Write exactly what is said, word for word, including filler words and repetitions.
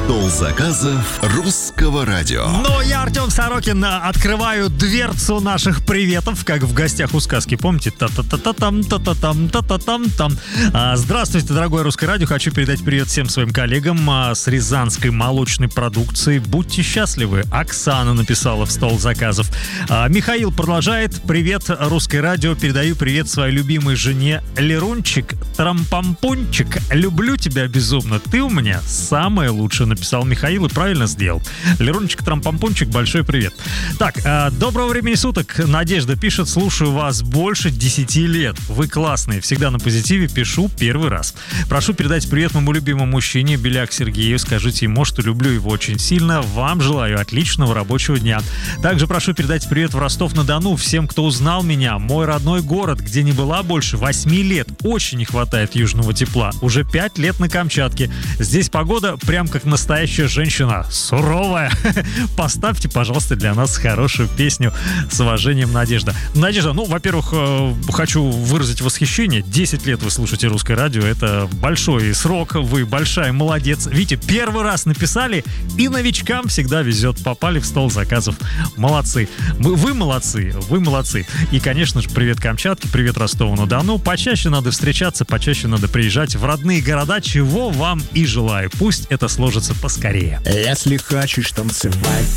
Стол заказов русского радио. Ну, я, Артем Сорокин, открываю дверцу наших приветов, как в гостях у сказки. Помните? Та-та-та-та-там, та-та-там, та-та-там-там. А, здравствуйте, дорогое русское радио. Хочу передать привет всем своим коллегам а, с рязанской молочной продукции. Будьте счастливы. Оксана написала в стол заказов. А, Михаил продолжает. Привет, русское радио. Передаю привет своей любимой жене Лерунчик, Трампампунчик. Люблю тебя безумно. Ты у меня самая лучшая, написал Михаил, и правильно сделал. Лерунчик, Трампампунчик, большой привет. Так, э, доброго времени суток. Надежда пишет: слушаю вас больше десяти лет. Вы классные. Всегда на позитиве, пишу первый раз. Прошу передать привет моему любимому мужчине Беляк Сергею. Скажите ему, что люблю его очень сильно. Вам желаю отличного рабочего дня. Также прошу передать привет в Ростов-на-Дону всем, кто узнал меня. Мой родной город, где не была больше восьми лет. Очень не хватает южного тепла. Уже пять лет на Камчатке. Здесь погода прям как настоящая женщина. Суровая. Поставьте, пожалуйста, для нас хорошую песню. С уважением, Надежда. Надежда, ну, во-первых, хочу выразить восхищение. десять лет вы слушаете русское радио. Это большой срок. Вы большая молодец. Видите, первый раз написали, и новичкам всегда везет. Попали в стол заказов. Молодцы. Вы, вы молодцы. Вы молодцы. И, конечно же, привет Камчатке, привет Ростову-на-Дону. Почаще надо встречаться, почаще надо приезжать в родные города, чего вам и желаю. Пусть это сложится поскорее. Если хочешь танцевать